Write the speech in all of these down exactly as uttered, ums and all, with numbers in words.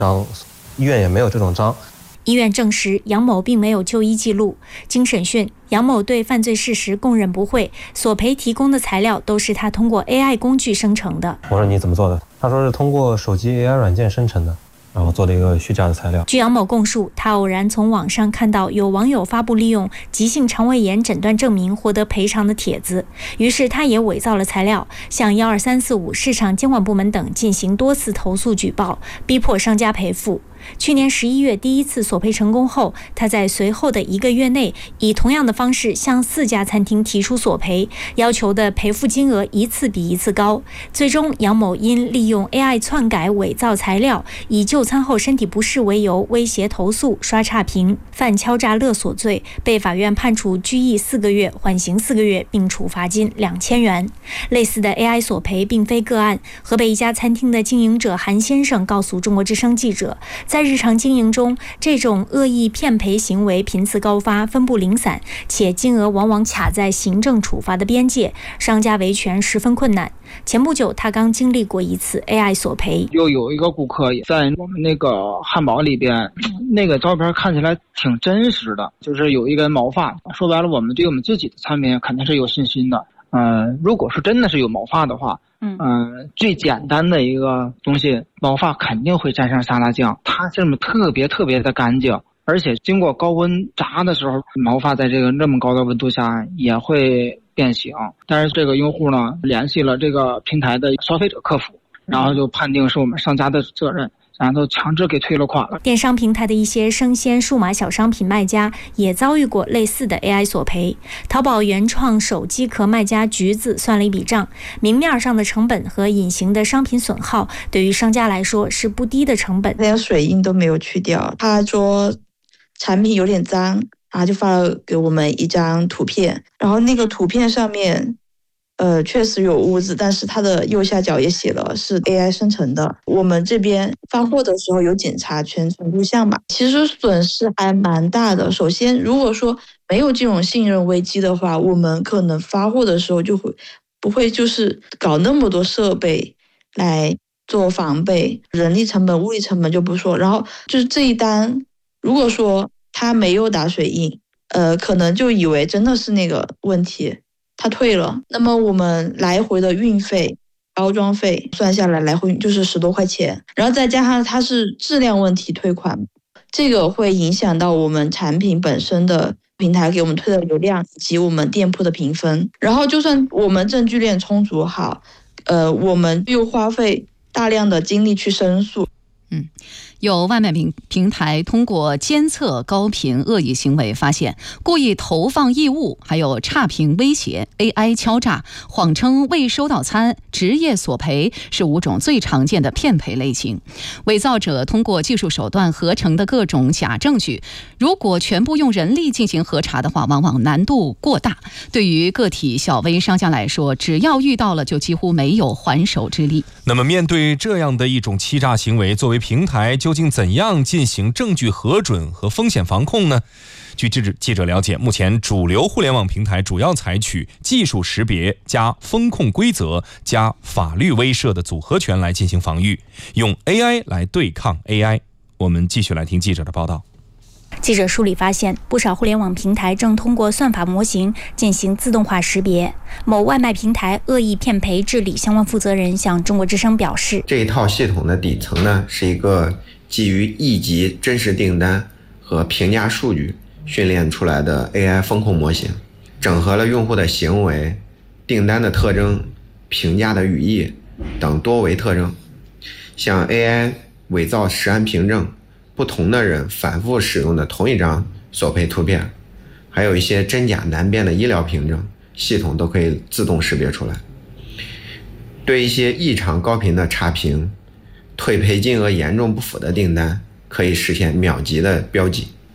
然后医院也没有这种章。 医院证实杨某并没有就医记录。经审讯，杨某对犯罪事实供认不讳，索赔提供的材料都是他通过 A I 工具生成的。 我说你怎么做的？他说是通过手机 A I 软件生成的，然后做了一个虚假的材料。 据杨某供述，他偶然从网上看到有网友发布利用急性肠胃炎诊断证明获得赔偿的帖子，于是他也伪造了材料，向一二三四五市场监管部门等进行多次投诉举报，逼迫商家赔付。去年十一月第一次索赔成功后，他在随后的一个月内以同样的方式向四家餐厅提出索赔，要求的赔付金额一次比一次高。最终，杨某因利用 A I 篡改伪造材料，以就餐后身体不适为由威胁投诉、刷差评，犯敲诈勒索罪，被法院判处拘役四个月、缓刑四个月，并处罚金两千元。类似的 A I 索赔并非个案。河北一家餐厅的经营者韩先生告诉中国之声记者，在日常经营中，这种恶意骗赔行为频次高发，分布零散，且金额往往卡在行政处罚的边界，商家维权十分困难。前不久，他刚经历过一次 A I 索赔。 又有一个顾客在我们那个汉堡里边，那个照片看起来挺真实的，就是有一根毛发。说白了，我们对我们自己的产品肯定是有信心的。嗯、呃，如果说真的是有毛发的话，嗯、呃，最简单的一个东西，毛发肯定会沾上沙拉酱，它这么特别特别的干净，而且经过高温炸的时候，毛发在这个那么高的温度下也会变形。但是这个用户呢，联系了这个平台的消费者客服，然后就判定是我们商家的责任，然后强制给退了款了。 电商平台的一些生鲜数码小商品卖家也遭遇过类似的 A I 索赔。淘宝原创手机壳卖家橘子算了一笔账，明面上的成本和隐形的商品损耗对于商家来说是不低的成本， 连水印都没有去掉。他说产品有点脏，然后就发了给我们一张图片，然后那个图片上面呃，确实有污渍，但是它的右下角也写了是 A I 生成的。我们这边发货的时候有检查全程录像嘛，其实损失还蛮大的。首先，如果说没有这种信任危机的话，我们可能发货的时候就会不会就是搞那么多设备来做防备，人力成本、物力成本就不说。然后就是这一单，如果说他没有打水印，呃，可能就以为真的是那个问题。他退了，那么我们来回的运费、包装费算下来，来回就是十多块钱，然后再加上它是质量问题退款，这个会影响到我们产品本身的平台给我们推的流量以及我们店铺的评分。然后就算我们证据链充足好，呃，我们又花费大量的精力去申诉。 嗯，有外卖平平台通过监测高频恶意行为，发现故意投放异物，还有差评威胁、A I 敲诈、谎称未收到餐、职业索赔是五种最常见的骗赔类型。伪造者通过技术手段合成的各种假证据，如果全部用人力进行核查的话，往往难度过大。对于个体小微商家来说，只要遇到了就几乎没有还手之力。 那么面对这样的一种欺诈行为，作为平台究竟怎样进行证据核准和风险防控呢？据记者了解，目前主流互联网平台主要采取技术识别加风控规则加法律威慑的组合拳来进行防御，用 A I 来对抗 A I。 我们继续来听记者的报道。 记者梳理发现，不少互联网平台正通过算法模型进行自动化识别。某外卖平台恶意骗赔治理相关负责人向中国之声表示， 这一套系统的底层呢，是一个基于亿级真实订单和评价数据训练出来的 A I 风控模型，整合了用户的行为、订单的特征、评价的语义等多维特征，像 A I 伪造实案凭证、不同的人反复使用的同一张索赔图片，还有一些真假难辨的医疗凭证，系统都可以自动识别出来。对一些异常高频的差评、退赔金额严重不符的订单，可以实现秒级的标记。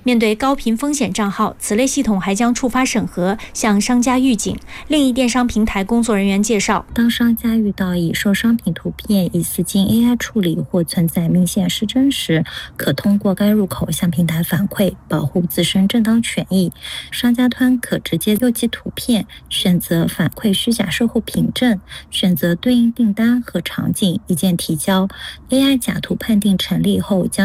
面对高频风险账号，此类系统还将触发审核，向商家预警。另一电商平台工作人员介绍， 当商家遇到已售商品图片疑似经 A I 处理或存在明显失真时，可通过该入口向平台反馈，保护自身正当权益。商家端可直接邮寄图片，选择反馈虚假售后凭证，选择对应订单和场景，一键提交。A I 假图判定成立后，将